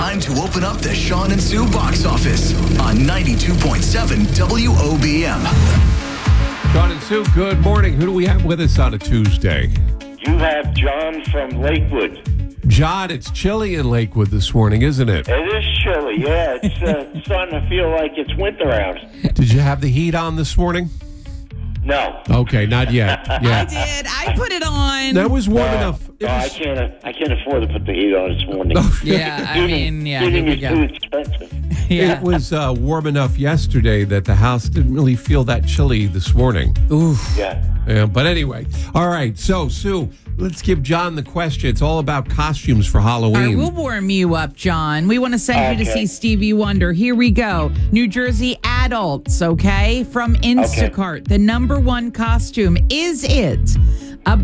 time to open up the Sean and Sue box office on 92.7 WOBM. Sean and Sue, good morning. Who do we have with us on a Tuesday? You have John from Lakewood. John, it's chilly in Lakewood this morning, isn't it? It is chilly, yeah. It's starting to feel like it's winter out. Did you have the heat on this morning? No. Okay, not yet. Yeah. I did. I put it on. That was warm enough. No, I can't afford to put the heat on this morning. Yeah, I mean, yeah. Here Heating we is go. too expensive. Yeah. It was warm enough yesterday that the house didn't really feel that chilly this morning. Yeah. But anyway, all right. So, Sue, let's give John the question. It's all about costumes for All right, Halloween. we'll warm you up, John. We want to send you to Okay. see Stevie Wonder. Here we go. New Jersey adults, okay? From Instacart. The number one costume. Is it